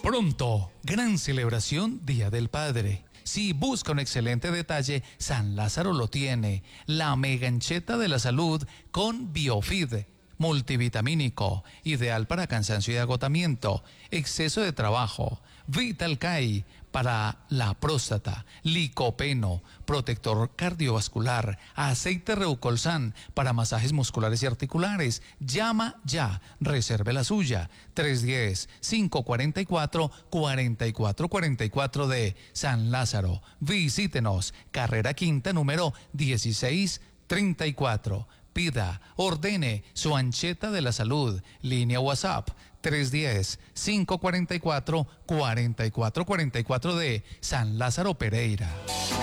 Pronto, gran celebración Día del Padre. Si busca un excelente detalle, San Lázaro lo tiene. La megancheta de la salud con Biofid, multivitamínico, ideal para cansancio y agotamiento, exceso de trabajo. Vital Kai para la próstata, licopeno, protector cardiovascular, aceite Reucolsan para masajes musculares y articulares. Llama ya, reserve la suya. 310-544-4444 de San Lázaro. Visítenos, carrera quinta número 1634. Pida, ordene su ancheta de la salud. Línea WhatsApp 310-544-4444 de San Lázaro Pereira.